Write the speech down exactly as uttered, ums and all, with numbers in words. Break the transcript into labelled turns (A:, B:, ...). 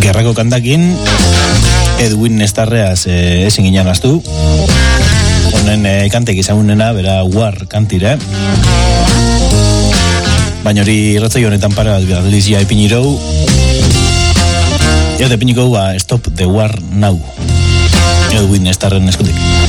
A: gerrako kantakin Edwin Nestarreaz eh, ezin ginen gaztu. Honen eh, kantek izagunena, bera War kantire. Baina hori irratzai honetan para bat galdizia epinirou. Eta epiniko ba, Stop the War Now. Edwin Nestarren eskutik.